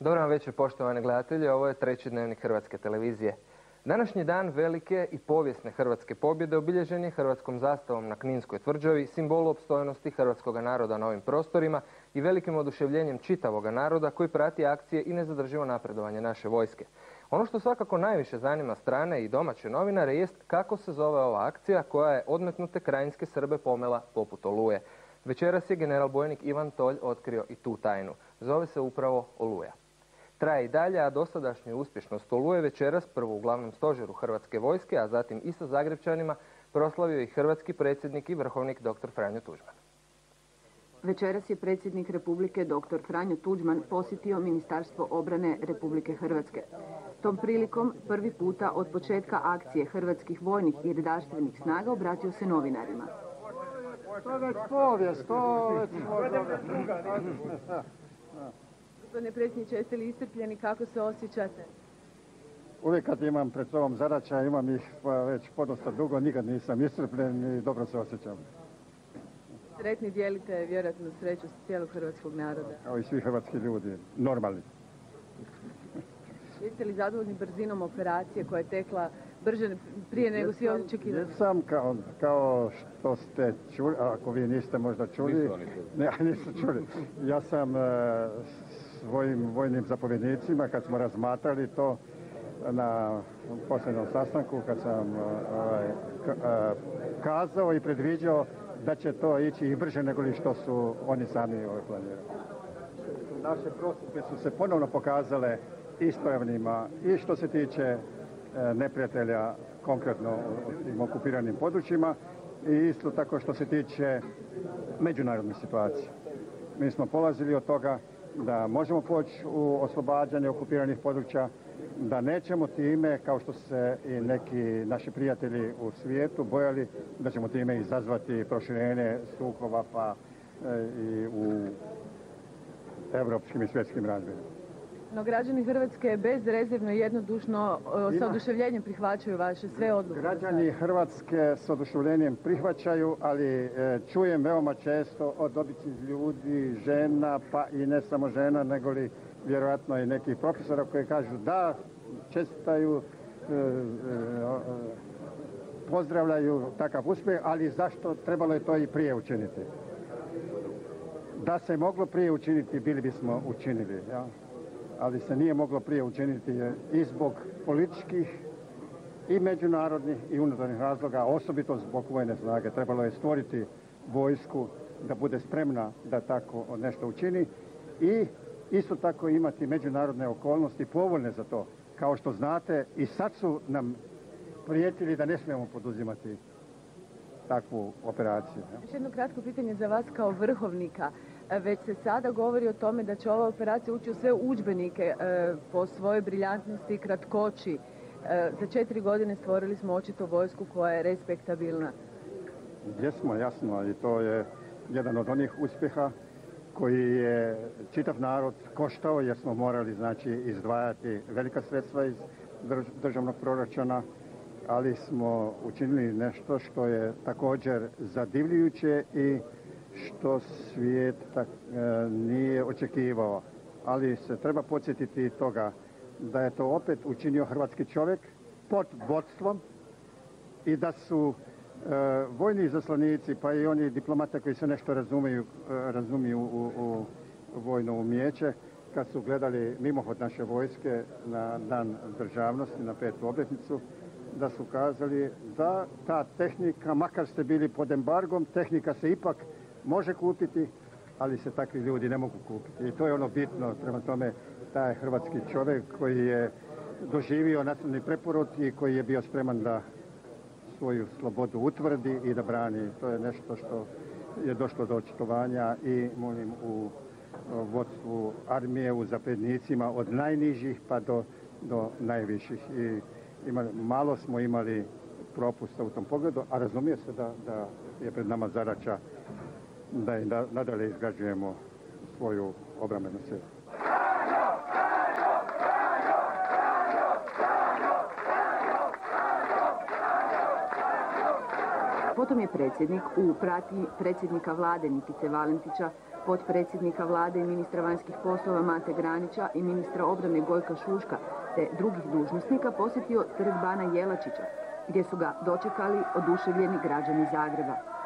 Dobar vam večer, poštovane gledatelji. Ovo je treći dnevnik Hrvatske televizije. Današnji dan velike i povijesne hrvatske pobjede obilježen je hrvatskom zastavom na Kninskoj tvrđavi, simbolu opstojnosti hrvatskoga naroda na ovim prostorima i velikim oduševljenjem čitavoga naroda koji prati akcije i nezadrživo napredovanje naše vojske. Ono što svakako najviše zanima strane i domaće novinare jest kako se zove ova akcija koja je odmetnute krajinske Srbe pomela poput oluje. Večeras je general bojnik Ivan Tolj otkrio i tu tajnu. Zove se upravo Oluja. Traje i dalje, a dosadašnju uspješnost Oluje večeras prvo u glavnom stožeru Hrvatske vojske, a zatim i sa Zagrepčanima proslavio i hrvatski predsjednik i vrhovnik dr. Franjo Tuđman. Večeras je predsjednik Republike dr. Franjo Tuđman posjetio Ministarstvo obrane Republike Hrvatske. Tom prilikom prvi puta od početka akcije hrvatskih vojnih i redarstvenih snaga obratio se novinarima. To je već povijest, to već... Gospodine predsjedniče, jeste li iscrpljeni, kako se osjećate? Uvijek kad imam pred sobom zadaća, imam ih već podosta dugo, nikad nisam iscrpljen i dobro se osjećam. Sretni, dijelite vjerojatno sreću cijelog hrvatskog naroda. Kao i svi hrvatski ljudi, normalni. Jeste li zadovoljni brzinom operacije koja je tekla brže prije nego svi očekivali? Jesam, kao što ste čuli, ako vi niste možda čuli. Nisu čuli. Ja sam svojim vojnim zapovjednicima, kad smo razmatrali to na posljednom sastanku, kad sam kazao i predviđao da će to ići i brže nego li što su oni sami planirali. Naše prosudbe su se ponovno pokazale ispravnima i što se tiče neprijatelja konkretno u tim okupiranim područjima i isto tako što se tiče međunarodne situacije. Mi smo polazili od toga da možemo poći u oslobađanje okupiranih područja, da nećemo time, kao što se i neki naši prijatelji u svijetu bojali, da ćemo time izazvati proširenje sukoba pa i u evropskim i svjetskim razmjerima. No građani Hrvatske bezrezervno i jednodušno sa oduševljenjem prihvaćaju vaše sve odluke. Građani Hrvatske s oduševljenjem prihvaćaju, ali čujem veoma često od običnih ljudi, žena, pa i ne samo žena, nego li vjerojatno i nekih profesora koji kažu da, čestitaju, pozdravljaju takav uspjeh, ali zašto trebalo je to i prije učiniti? Da se moglo prije učiniti, bili bismo učinili, ja? Ali se nije moglo prije učiniti i zbog političkih i međunarodnih i unutarnjih razloga, osobito zbog vojne snage. Trebalo je stvoriti vojsku da bude spremna da tako nešto učini i isto tako imati međunarodne okolnosti povoljne za to. Kao što znate, i sad su nam prijetili da ne smijemo poduzimati takvu operaciju. Još jedno kratko pitanje za vas kao vrhovnika. Već se sada govori o tome da će ova operacija ući u sve udžbenike po svojoj briljantnosti i kratkoći. Za 4 godine stvorili smo očito vojsku koja je respektabilna. Jesmo, jasno, i to je jedan od onih uspjeha koji je čitav narod koštao jer smo morali, znači, izdvajati velika sredstva iz državnog proračuna, ali smo učinili nešto što je također zadivljujuće i što svijet nije očekivao. Ali se treba podsjetiti toga da je to opet učinio hrvatski čovjek pod vodstvom i da su vojni izaslanici, pa i oni diplomate koji se nešto razumiju u vojno umijeće, kad su gledali mimohod naše vojske na dan državnosti, na 5. obljetnicu, da su kazali da ta tehnika, makar ste bili pod embargom, tehnika se ipak može kupiti, ali se takvi ljudi ne mogu kupiti. I to je ono bitno, prema tome taj hrvatski čovjek koji je doživio nacionalni preporod i koji je bio spreman da svoju slobodu utvrdi i da brani. To je nešto što je došlo do očitovanja i molim u vodstvu armije, u zapovjednicima od najnižih pa do najviših. I malo smo imali propusta u tom pogledu, a razumije se da je pred nama zadaća da i nadalje izgrađujemo svoju obrambenu silu. Potom je predsjednik u pratnji predsjednika vlade Nikice Valentića potpredsjednika vlade i ministra vanjskih poslova Mate Granića i ministra obrane Gojka Šuška te drugih dužnosnika posjetio trg bana Jelačića, gdje su ga dočekali oduševljeni građani Zagreba.